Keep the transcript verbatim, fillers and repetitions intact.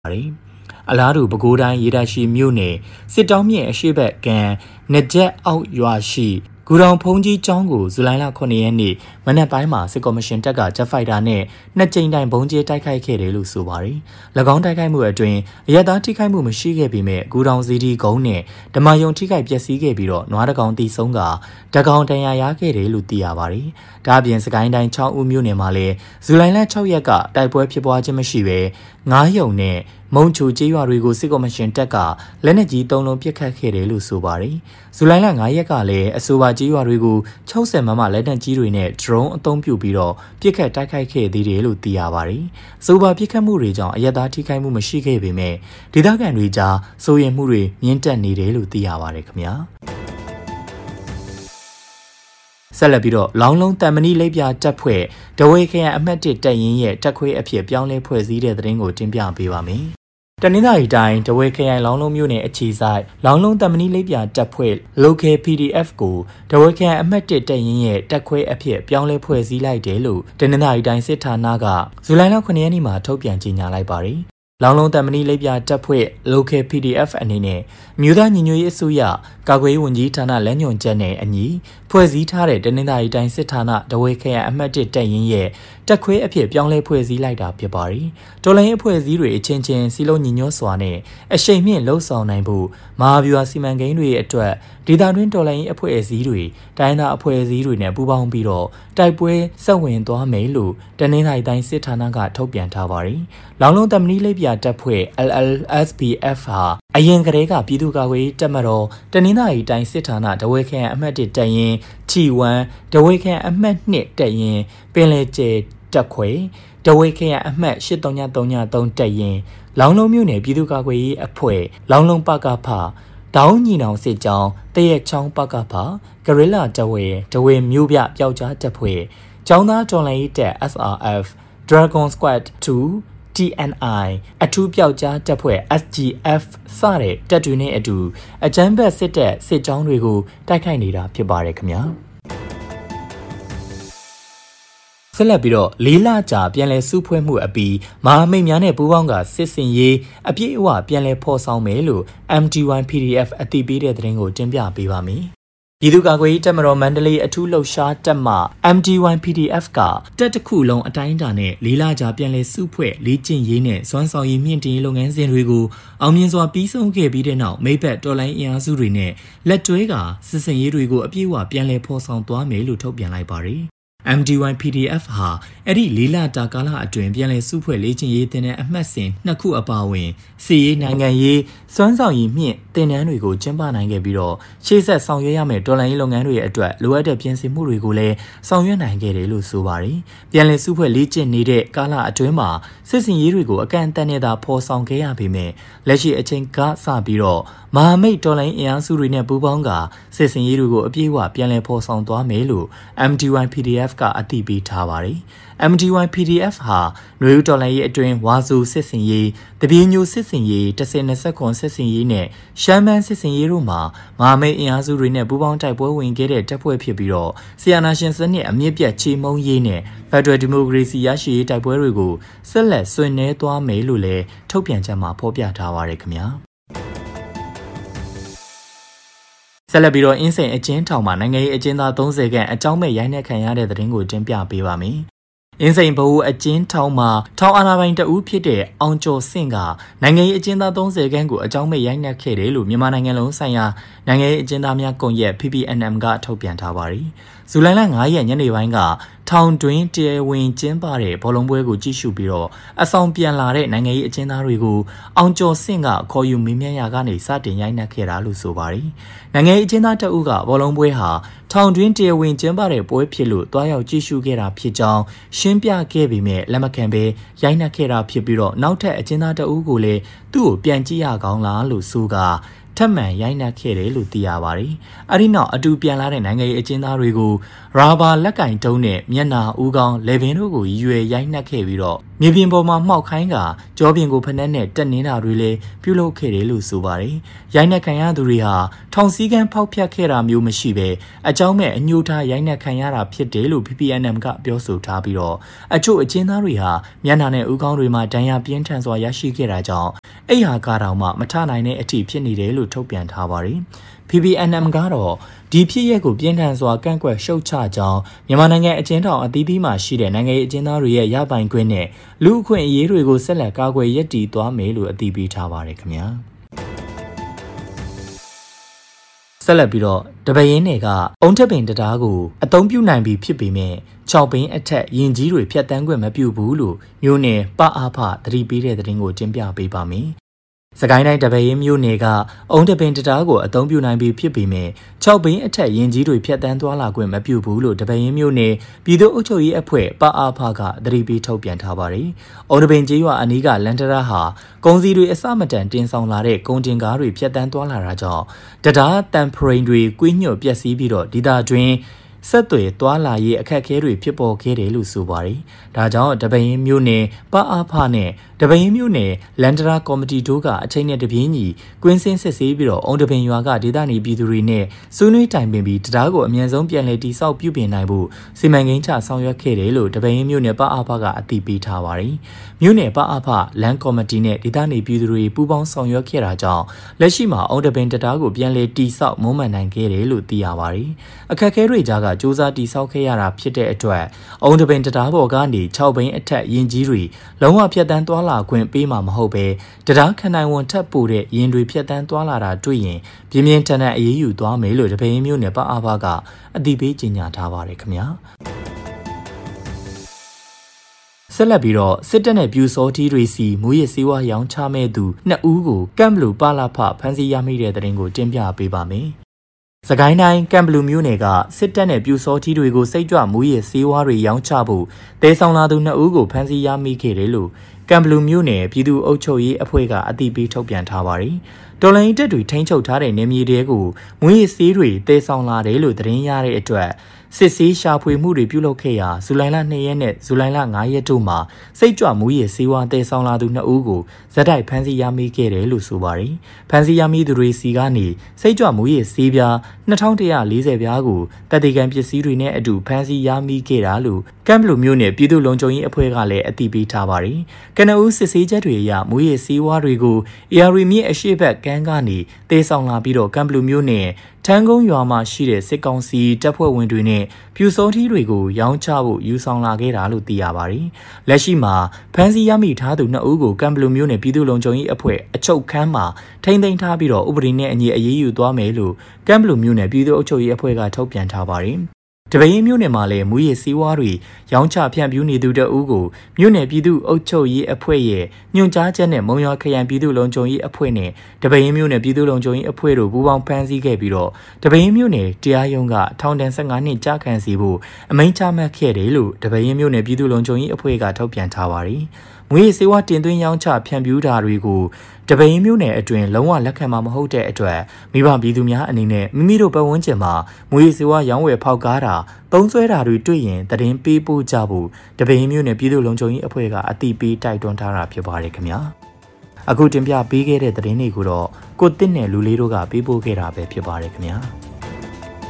အလားတူပဲခူးတိုင်းရေတာရှိမြို့နယ်စစ်တောင်းမြစ်အရှိတ်ဘက်ကနကြက်အောက်ရွာရှိဂူတောင်ဖုံးကြီးကျောင်းကိုဇူလိုင်လခုနှစ်ရက်နေ့မနက်ပိုင်းမှာစစ်ကော်မရှင်တပ်ကဂျက်ဖိုက်တာနဲ့နှစ်ကြိမ်တိုင်ဘုံကျဲတိုက်ခိုက်ခဲ့တယ်လို့ဆိုပါတယ်။၎င်းတိုက်ခိုက်မှုအတွင်းအရက်သားထိခိုက်မှုမရှိခဲ့ပေမဲ့ဂူတောင်စီဒီကုန်းနဲ့ဓမ္မယုံထိခိုက်ပျက်စီးခဲ့ပြီးတော့နွားတကောင်တီဆုံးကတကောင်တန်ရာရခဲ့တယ်လို့သိရပါတယ်။ဒါအပြင်စကိုင်းတိုင်းချောင်းဦးမြို့နယ်မှာလည်းဇူလိုင်လ၆ရက်ကတိုက်ပွဲဖြစ်ပွားခြင်းမရှိဘဲငါးရုံနဲ့မုံချူကျေးရွာတွေကိုစစ်ကော်မရှင်တပ်ကလက်နက်ကြီးသုံးလုံးပစ်ခတ်ခဲ့တယ်လို့ဆိုပါတယ်။ဇူလိုင်လငါးရက်ကလည်းအဆိုပါကျေးရွာတွေကို၆၀မမလက်နက်ကြီးတွေနဲ့ drone အသုံးပြုပြီးတော့ပစ်ခတ်တိုက်ခိုက်ခဲ့သေးတယ်လို့သိရပါတယ်။အဆိုပါပစ်ခတ်မှုတွေကြောင့်အရက်သားထိခိုက်မှုမရှိခဲ့ပေမဲ့ဒေသခံတွေကြားစိုးရိမ်မှုတွေမြင့်တက်နေတယ်လို့သိရပါတယ်ခင်ဗျာ။ဆက်လက်ပြီးတော့လောင်းလုံးတန်မဏိလိပ်ပြတပ်ဖွဲ့ဒဝေခရိုင်အမှတ်တစ်တပ်ရင်းရဲ့တပ်ခွေးအဖြစ်ပြောင်းလဲဖွဲ့စည်းတဲ့သတင်းကိုတင်ပြပေးပါမယ်။တနင်္သာရီတိုင်းဒဝေခရိုင်လောင်းလုံးမြို့နယ်အခြေဆိုင်လောင်းလုံးတန်မဏိလိပ်ပြတပ်ဖွဲ့ Local ပီ ဒီ အက်ဖ် ကိုဒဝေခရိုင်အမှတ်တစ်တပ်ရင်းရဲ့တပ်ခွေးအဖြစ်ပြောင်းလဲဖွဲ့စည်းလိုက်တယ်လို့တနင်္သာရီတိုင်းစစ်ဌာနကဇူလိုင်လခုနှစ်ရက်နေ့မှာထုတ်ပြန်ကြေညာလိုက်ပါတယ်။လောင်းလုံးတန်မဏိလိပ်ပြတပ်ဖွဲ့ Local ပီ ဒီ အက်ဖ် အနေနဲ့မြို့သားညီညွတ်ရေးအစိုးရကာကွယ်ရေးဝန်ကြီးဌာနလက်ညွှန်ချက်နဲ့အညီဖွဲ့စည်းထားတဲ့တနင်္သာရီတိုင်းစစ်ဌာနဒဝေခရိုင်အမှတ်တစ်တပ်ရင်းရဲ့တက်ခွေးအဖြစ်ပြောင်းလဲဖွဲ့စည်းလိုက်တာဖြစ်ပါတယ်။တော်လိုင်းအဖွဲ့အစည်းတွေအချင်းချင်းစီလုံးညီညွတ်စွာနဲ့အရှိန်မြင့်လှုပ်ဆောင်နိုင်ဖို့မဟာဗျူဟာစီမံကိန်းတွေအတွက်ဒေသတွင်းတော်လိုင်းအဖွဲ့အစည်းတွေတိုင်းသားအဖွဲ့အစည်းတွေနဲ့ပူးပေါင်းပြီးတော့တိုက်ပွဲဆက်ဝင်သွားမယ်လို့တနင်္သာရီတိုင်းစစ်ဌာနကထုတ်ပြန်ထားပါတယ်။လောင်းလုံးတမဏိလိပ်ပြတပ်ဖွဲ့ L L S P F ဟာအရင်ကတည်းကပြည်သူ့ကာကွယ်ရေးတပ်မတော်တနင်္သာရီတိုင်းစစ်ဌာနဒဝေခရိုင်အမှတ်တစ်တပ်ရင်း T one ဒဝေခရိုင်အမှတ်နှစ်တပ်ရင်းပင်လယ်ကျဲတပ်ခွေဒဝေခရိုင်အမှတ်၈၃၃၃တပ်ရင်းလောင်းလုံးမြို့နယ်ပြည်သူ့ကာကွယ်ရေးအဖွဲ့လောင်းလုံးပကဖတောင်းညီနောင်စစ်ကြောင်းတရက်ချောင်းပကဖဂရိလာတဝေဒဝေမြို့ပြပျောက်ကြားတပ်ဖွဲ့ကျောင်းသားတော်လှန်ရေးတပ် S R F Dragon Squad two T N I အထူးပျောက်ကြားတပ်ဖွဲ့ S G F စတဲ့တပ်တွေနဲ့အတူအကြမ်းဖက်စစ်တပ်စစ်ကြောင်းတွေကိုတိုက်ခိုက်နေတာဖြစ်ပါတယ်ခင်ဗျာဆက်လက်ပြီးတော့လေးလကြာပြန်လည်စုဖွဲ့မှုအပြီးမဟာမိတ်များနဲ့ပူးပေါင်းကစစ်စင်ရေးအပြည့်အဝပြန်လည်ဖော်ဆောင်မယ်လို့ M D one P D F အသိပေးတဲ့သတင်းကိုတင်ပြပေးပါမယ်ပြည်သူ့ကာကွယ်ရေးတပ်မတော်မန္တလေးအထူးလှုပ်ရှားတပ်မှ M D one P D F ကတပ်တစ်ခုလုံးအတိုင်းအတာနဲ့လေးလကြာပြန်လည်စုဖွဲ့လေ့ကျင့်ရေးနဲ့စွမ်းဆောင်ရည်မြင့်တင်ရေးလုပ်ငန်းစဉ်တွေကိုအောင်မြင်စွာပြီးဆုံးခဲ့ပြီးတဲ့နောက်မိဘတော်လိုင်းအင်အားစုတွေနဲ့လက်တွဲကစစ်စင်ရေးတွေကိုအပြည့်အဝပြန်လည်ဖော်ဆောင်သွားမယ်လို့ထုတ်ပြန်လိုက်ပါတယ်M D one P D F ဟာအဲ့ဒီလေးလတာကာလအတွင်းပြန်လည်စုဖွဲ့လေ့ကျင့်ရေးတင်တဲ့အမှတ်စဉ်နှစ်ခုအပါအဝင်စီရေးနိုင်ငံရေးစွမ်းဆောင်ရည်မြင့်တင်နန်းတွေကိုကျင်းပနိုင်ခဲ့ပြီးတော့ရှေ့ဆက်ဆောင်ရွက်ရမယ့်တော်လှန်ရေးလုပ်ငန်းတွေအတွက်လိုအပ်တဲ့ပြင်ဆင်မှုတွေကိုလည်းဆောင်ရွက်နိုင်ခဲ့တယ်လို့ဆိုပါတယ်။ပြန်လည်စုဖွဲ့လေ့ကျင့်နေတဲ့ကာလအတွင်းမှာစစ်စင်ရေးတွေကိုအကန့်အသတ်နဲ့သာဖော်ဆောင်ခဲ့ရပေမဲ့လက်ရှိအချိန်ကစပြီးတော့မဟာမိတ်တော်လှန်ရေးအင်အားစုတွေနဲ့ပူးပေါင်းကစစ်စင်ရေးတွေကိုအပြည့်အဝပြန်လည်ဖော်ဆောင်သွားမယ်လို့ M D one P D F ကအသိပေးထားပါတယ်။ M D one P D F ဟာနွေဦးတော်လှန်ရေးအတွင်းဝါဆိုစစ်စင်ရေးတပြေညိုစစ်စင်ရေးတစ်ဆယ်နှစ်ဆက်ခွန်စစ်စင်ရေးနဲ့ရှမ်းမန်းစစ်စင်ရေးတို့မှာမဟာမိတ်အင်အားစုတွေနဲ့ပူးပေါင်းတိုက်ပွဲဝင်ခဲ့တဲ့တပ်ဖွဲ့ဖြစ်ပြီးတော့ဆီယနာရှင်စနစ်အမြင့်ပြတ်ချေမှုန်းရေးနဲ့ဖက်ဒရယ်ဒီမိုကရေစီရရှိရေးတိုက်ပွဲတွေကိုဆက်လက်ဆွေးနွေးသွားမယ်လို့လည်းထုတ်ပြန်ချက်မှာဖော်ပြထားပါရခင်ဗျာဆက်လက်ပြီးတော့အင်းစိန်အကျဉ်းထောင်မှာနိုင်ငံရေးအကျဉ်းသားသုံးဆယ်ခန့်အကြောင်းမဲ့ရိုက်နှက်ခံရတဲ့သတင်းကိုတင်ပြပေးပါမယ်။အင်းစိန်ဘဟုအကျဉ်းထောင်မှာထောင်အာဏာပိုင်တဦးဖြစ်တဲ့အောင်ကျော်စင့်ကနိုင်ငံရေးအကျဉ်းသားသုံးဆယ်ခန့်ကိုအကြောင်းမဲ့ရိုက်နှက်ခဲ့တယ်လို့မြန်မာနိုင်ငံလုံးဆိုင်ရာနိုင်ငံရေးအကျဉ်းသားများကွန်ရက် P P N M ကထုတ်ပြန်ထားပါတယ်။ဇူလိုင်လငါးရက်ညနေပိုင်းကထောင်တွင်းတရားဝင်ကျင်းပတဲ့ဘောလုံးပွဲကိုကြည့်ရှုပြီးတော့အဆောင်ပြန်လာတဲ့နိုင်ငံရေးအကျဉ်းသားတွေကိုအောင်ကျော်စင့်ကခေါ်ယူမေးမြန်းရာကနေစတင်ရိုက်နှက်ခဲ့တာလို့ဆိုပါတယ်။နိုင်ငံရေးအကျဉ်းသားတအုပ်ကဘောလုံးပွဲဟာထောင်တွင်းတရားဝင်ကျင်းပတဲ့ပွဲဖြစ်လို့တွားရောက်ကြည့်ရှုခဲ့တာဖြစ်ကြောင်းရှင်းပြခဲ့ပေမဲ့လက်မခံဘဲရိုက်နှက်ခဲ့တာဖြစ်ပြီးတော့နောက်ထပ်အကျဉ်းသားတအုပ်ကိုလည်းသူ့ကိုပြန်ကြည့်ရကောင်းလားလို့ဆိုကထပ်မံရိုက်နှက်ခဲ့တယ်လို့သိရပါတယ်။အဲဒီနောက်အတူပြန်လာတဲ့နိုင်ငံရေးအကျဉ်းသားတွေကိုရာဘာလက်ကင်တုံးနဲ့မျက်နာဦးခေါင်းလေဗင်တို့ကိုရွယ်ရိုက်နှက်ခဲ့ပြီးတော့မြေပြင်ပေါ်မှာမှောက်ခိုင်းကကြောပြင်ကိုဖက်နဲ့တက်နေတာတွေလည်းပြုလုပ်ခဲ့တယ်လို့ဆိုပါတယ်။ရိုက်နှက်ခံရသူတွေဟာထောင်စည်းကမ်းဖောက်ဖျက်ခဲ့တာမျိုးမရှိဘဲအကြောင်းမဲ့အညှို့ထားရိုက်နှက်ခံရတာဖြစ်တယ်လို့ P P N M ကပြောဆိုထားပြီးတော့အချို့အကျဉ်းသားတွေဟာမျက်နှာနဲ့ဥကောင်းတွေမှာဒဏ်ရာပြင်းထန်စွာရရှိခဲ့တာကြောင့်အိမ်ဟာကားတောင်မှမထနိုင်တဲ့အထိဖြစ်နေတယ်လို့ထုတ်ပြန်ထားပါတယ်။ P P N M ကတော့ဒီဖြစ်ရပ်ကိုပြင်းထန်စွာကန့်ကွက်ရှုတ်ချကြောင်းမြန်မာနိုင်ငံအကျဉ်းထောင်အသီးသီးမှာရှိတဲ့နိုင်ငံရေးအကျဉ်းသားတွေရဲ့ရပိုင်ခွင့်နဲ့လူအခွင့်အရေးတွေကိုဆက်လက်ကာကွယ်ရည်တည်သွားမယ်လို့အတည်ပြုထားပါတယ်ခင်ဗျာဆက်လက်ပြီးတော့တပင်းနယ်ကအုံထက်ပင်တရားကိုအသုံးပြုနိုင်ပြီဖြစ်ပေမဲ့၆ဘင်းအထက်ရင်ကြီးတွေဖြတ်တန်းခွင့်မပြုဘူးလို့မြို့နယ်ပအားဖသတိပေးတဲ့သတင်းကိုတင်ပြပေးပါမယ်စကိုင်းတိုင်းတပင်းမြို့နယ်ကအုံတပင်တရားကိုအသုံးပြုနိုင်ပြီဖြစ်ပေမဲ့၆ဘင်းအထက်ရင်ကြီးတွေဖြတ်တန်းသွားလာခွင့်မပြုဘူးလို့တပင်းမြို့နယ်ပြည်သူ့အုပ်ချုပ်ရေးအဖွဲ့ပအားဖကသတိပေးထုတ်ပြန်ထားပါတယ်။အုံတပင်ကျေးရွာအနီးကလန်တရာဟာကုန်စည်တွေအစမတန်တင်ဆောင်လာတဲ့ကုန်တင်ကားတွေဖြတ်တန်းသွားလာတာကြောင့်တရားတန်ဖရိန်တွေကွေးညွတ်ပျက်စီးပြီးတော့ဒေသတွင်းဆက်သွယ်သွားလာရေးအခက်အခဲတွေဖြစ်ပေါ်ခဲ့တယ်လို့ဆိုပါတယ်။ဒါကြောင့်တပင်းမြို့နယ်ပအားဖနဲ့တပင်းမြို့နယ်လန်ဒရာကော်မတီတို့ကအချိန်နဲ့တပြေးညီကွင်းစင်းစစ်ဆေးပြီးတော့အုံတပင်ရွာကဒေသနေပြည်သူတွေနဲ့ဆွေးနွေးတိုင်ပင်ပြီးတရားကိုအမြန်ဆုံးပြန်လည်တည်ဆောက်ပြုပြင်နိုင်ဖို့စီမံကိန်းချဆောင်ရွက်ခဲ့တယ်လို့တပင်းမြို့နယ်ပအားဖကအတည်ပြုထားပါတယ်။မြို့နယ်ပအားဖလန်ကော်မတီနဲ့ဒေသနေပြည်သူတွေပူးပေါင်းဆောင်ရွက်ခဲ့တာကြောင့်လက်ရှိမှာအုံတပင်တရားကိုပြန်လည်တည်ဆောက်မွမ်းမံနိုင်ခဲ့တယ်လို့သိရပါတယ်။အခက်အခဲတွေကြားကစူးစမ်းတည်ဆောက်ခဲ့ရတာဖြစ်တဲ့အတွက်အုံတပင်တရားပေါ်ကနေ၆ဘင်းအထက်ရင်ကြီးတွေလုံးဝဖြတ်တန်းသွားလာခွင့်ပေးမှာမဟုတ်ပဲတရားခနိုင်ဝန်ထပ်ပို့တဲ့ရင်တွေဖြတ်တန်းသွားလာတာတွေ့ရင်ပြင်းပြင်းထန်ထန်အေးအေးယူသွားမယ်လို့တပင်းမျိုးနဲ့ပအားဖကအတိပေးကြေညာထားပါတယ်ခင်ဗျာဆက်လက်ပြီးတော့စစ်တပ်နဲ့ပြူစောတီတွေစီမူရစ်စေဝါရောင်းချမဲ့သူနှစ်ဦးကိုကမ်ဘလူပါလာဖဖမ်းဆီးရမိတဲ့တဲ့ရင်ကိုတင်ပြပေးပါမယ်စကိုင်းတိုင်းကမ်ဘလူမြို့နယ်ကစစ်တပ်နဲ့ပြူစောတီတွေကိုစိတ်ကြွမူရစ်စေဝါတွေရောင်းချဖို့တဲဆောင်လာသူနှစ်ဦးကိုဖမ်းဆီးရမိခဲ့တယ်လို့ကမ်ဘလူမြို့နယ်ပြည်သူ့အုပ်ချုပ်ရေးအဖွဲ့ကအတည်ပြုထုတ်ပြန်ထားပါတယ်။တော်လိုင်းတပ်တွေထိန်းချုပ်ထားတဲ့နေမြေတွေကိုမူရစ်စေးတွေတဲဆောင်လာတယ်လို့သတင်းရတဲ့အတွက်စစ်ဆေးရှာဖွေမှုတွေပြုလုပ်ခဲ့ရာဇူလိုင်လနှစ်ရက်နဲ့ဇူလိုင်လငါးရက်တို့မှာစိတ်ကြွမူရစ်စေဝါတဲဆောင်လာသူနှစ်ဦးကိုဇက်တိုက်ဖမ်းဆီးရမိခဲ့တယ်လို့ဆိုပါတယ်။ဖမ်းဆီးရမိသူတွေစီကနေစိတ်ကြွမူရစ်စေးပြားနှစ်ထောင်တစ်ရာလေးဆယ်ပြားကိုတပ်တေကန်ပစ္စည်းတွေနဲ့အတူဖမ်းဆီးရမိခဲ့တာလို့ကမ်ဘလူမြို့နယ်ပြည်သူ့လုံခြုံရေးအဖွဲ့ကလည်းအတည်ပြုထားပါတယ်။ကနဦးစစ်ဆေးချက်တွေအရမူရစ်စေဝါတွေကိုအေအာရီမြစ်အရှိတ်ဘက်ကမ်းကနေတဲဆောင်လာပြီးတော့ကမ်ဘလူမြို့နယ်ထန်းကုန်းရွာမှာရှိတဲ့စစ်ကောင်စီတပ်ဖွဲ့ဝင်တွေနဲ့ပြူစောထီးတွေကိုရောင်းချဖို့ယူဆောင်လာခဲ့တာလို့သိရပါတယ်။လက်ရှိမှာဖမ်းဆီးရမိထားသူနှစ်ဦးကိုကမ်ဘလူမြို့နယ်ပြည်သူ့လုံခြုံရေးအဖွဲ့အချုပ်ခန်းမှာထိန်းသိမ်းထားပြီးတော့ဥပဒေနဲ့အညီအရေးယူသွားမယ်လို့ကမ်ဘလူမြို့နယ်ပြည်သူ့အုပ်ချုပ်ရေးအဖွဲ့ကထုတ်ပြန်ထားပါတယ်။တပင်းမြို့နယ်မှာလည်းမူရစ်စေဝါတွေရောင်းချဖြန့်ဖြူးနေသူတအုပ်ကိုမြို့နယ်ပြည်သူ့အုပ်ချုပ်ရေးအဖွဲ့ရဲ့ညွှန်ကြားချက်နဲ့မုံရွာခရိုင်ပြည်သူ့လုံခြုံရေးအဖွဲ့နဲ့တပင်းမြို့နယ်ပြည်သူ့လုံခြုံရေးအဖွဲ့တို့ပူးပေါင်းဖမ်းဆီးခဲ့ပြီးတော့တပင်းမြို့နယ်တရားရုံးကထောင်ဒဏ်၁၅နှစ်ကြာခံစီဖို့အမိန့်ချမှတ်ခဲ့တယ်လို့တပင်းမြို့နယ်ပြည်သူ့လုံခြုံရေးအဖွဲ့ကထုတ်ပြန်ထားပါတယ်။မူရစ်စေဝါတင်သွင်းရောင်းချဖြန့်ဖြူးတာတွေကိုတပင်းမြို့နယ်အတွင်းလုံးဝလက်ခံမှာမဟုတ်တဲ့အတွက်မိဘပြည်သူများအနေနဲ့မိမိတို့ပတ်ဝန်းကျင်မှာမူရစ်စေဝါရောင်းဝယ်ဖောက်ကားတာသုံးစွဲတာတွေတွေ့ရင်တရင်ပေးပို့ကြဖို့တပင်းမြို့နယ်ပြည်သူ့လုံခြုံရေးအဖွဲ့ကအတိပေးတိုက်တွန်းထားတာဖြစ်ပါတယ်ခင်ဗျာအခုတင်ပြပေးခဲ့တဲ့သတင်းတွေကိုတော့ကိုတစ်နဲ့လူလေးတို့ကပေးပို့ခဲ့တာပဲဖြစ်ပါတယ်ခင်ဗျာ